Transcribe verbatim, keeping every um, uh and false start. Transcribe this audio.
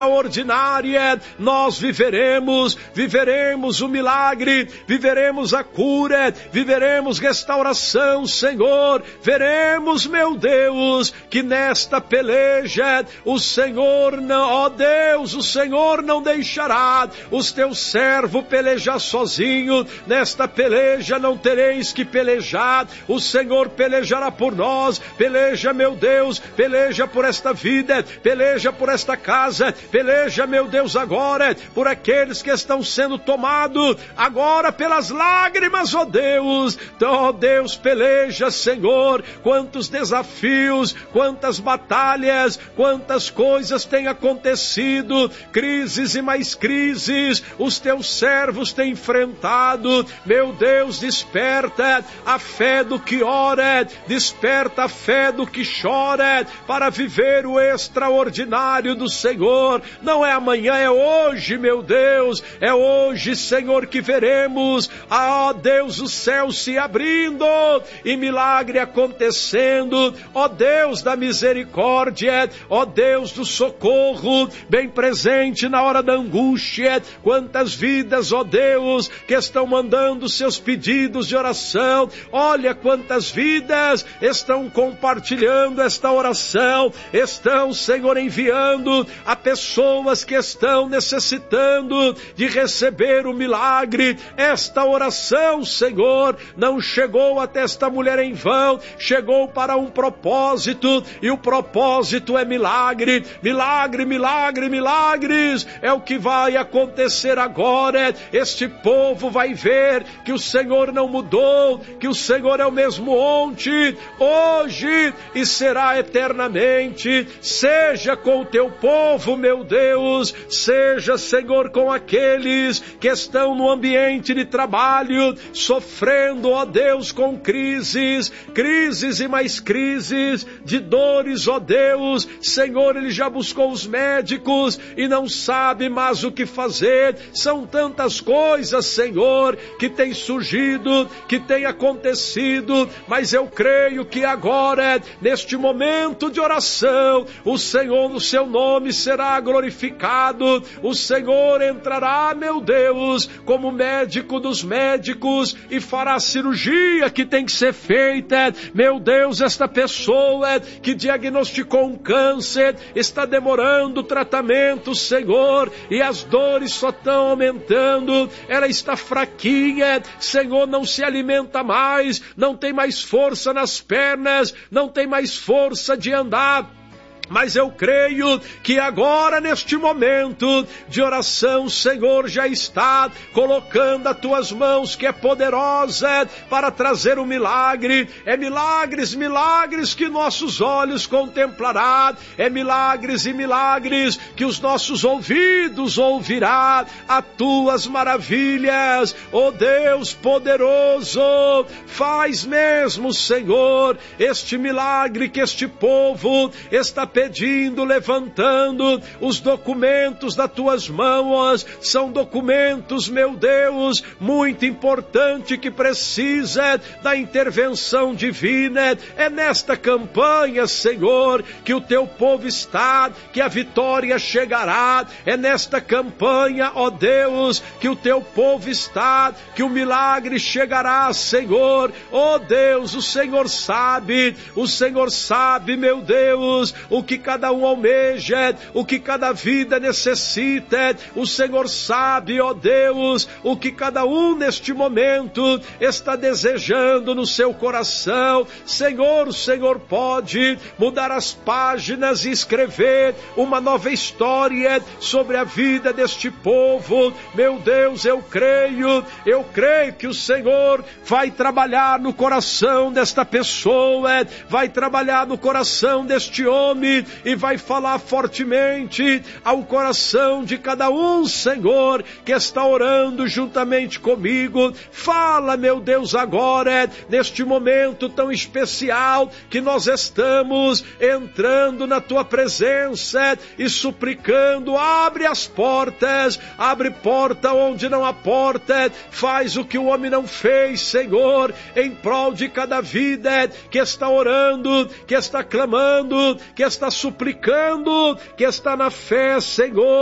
ordinária, nós viveremos, viveremos o milagre, viveremos a cura, viveremos restauração, Senhor. Veremos, meu Deus, que nesta peleja o Senhor não, ó Deus, o Senhor não deixará os teus servos pelejar sozinho. Nesta peleja não tereis que pelejar, o Senhor pelejará por nós. Peleja, meu Deus, peleja por esta vida, peleja por esta casa, peleja, meu Deus, agora por aqueles que estão sendo tomados agora pelas lágrimas, ó Deus. Ó Deus, peleja, Senhor. Quantos desafios, quantas batalhas, quantas coisas têm acontecido, crises e mais crises, os teus servos têm enfrentado. Meu Deus, desperta a fé do que ora, desperta a fé do que chora, para viver o extraordinário do Senhor. Não é amanhã, é hoje, meu Deus, é hoje, Senhor, que veremos, ó Deus, o céu se abrindo e milagre acontecendo. Ó Deus da misericórdia, ó Deus do socorro, bem presente na hora da angústia. Quantas vidas, ó Deus, que estão mandando seus pedidos de oração. Olha quantas vidas estão compartilhando esta oração, estão, Senhor, enviando a pessoas que estão necessitando de receber o milagre. Esta oração, Senhor, não chegou até esta mulher em vão, chegou para um propósito, e o propósito é milagre, milagre, milagre, milagres, é o que vai acontecer agora. Este povo vai ver que o Senhor não mudou, que o Senhor é o mesmo ontem, hoje e será eternamente. Seja com o teu povo, meu Deus, seja, Senhor, com aqueles que estão no ambiente de trabalho, sofrendo, ó Deus, com crises, crises e mais crises, de dores, ó Deus. Senhor, ele já buscou os médicos e não sabe mais o que fazer. São tantas coisas, Senhor, que tem surgido, que tem acontecido, mas eu creio que agora, neste momento de oração, o Senhor, no seu nome, será glorificado. O Senhor entrará, meu Deus, como médico dos médicos e fará a cirurgia que tem que ser feita. Meu Deus, esta pessoa que diagnosticou um câncer está demorando o tratamento, Senhor, e as dores só estão aumentando. Ela está fraquinha, Senhor, não se alimenta mais, não tem mais força nas pernas, não tem mais força de andar. Mas eu creio que agora, neste momento de oração, Senhor, já está colocando as tuas mãos, que é poderosa, para trazer o milagre. É milagres, milagres que nossos olhos contemplará, é milagres e milagres que os nossos ouvidos ouvirá, as tuas maravilhas. Ó Deus poderoso, faz mesmo, Senhor, este milagre que este povo está pedindo, levantando. Os documentos das tuas mãos são documentos, meu Deus, muito importante, que precisa da intervenção divina. É nesta campanha, Senhor, que o teu povo está, que a vitória chegará. É nesta campanha, ó Deus, que o teu povo está, que o milagre chegará, Senhor. Ó Deus, o Senhor sabe, o Senhor sabe, meu Deus, o que cada um almeja, o que cada vida necessita. O Senhor sabe, ó Deus, o que cada um neste momento está desejando no seu coração. Senhor, o Senhor pode mudar as páginas e escrever uma nova história sobre a vida deste povo. Meu Deus, eu creio, eu creio que o Senhor vai trabalhar no coração desta pessoa, vai trabalhar no coração deste homem e vai falar fortemente ao coração de cada um, Senhor, que está orando juntamente comigo. Fala, meu Deus, agora, neste momento tão especial que nós estamos entrando na tua presença e suplicando. Abre as portas, abre porta onde não há porta, faz o que o homem não fez, Senhor, em prol de cada vida que está orando, que está clamando, que está está suplicando, que está na fé, Senhor,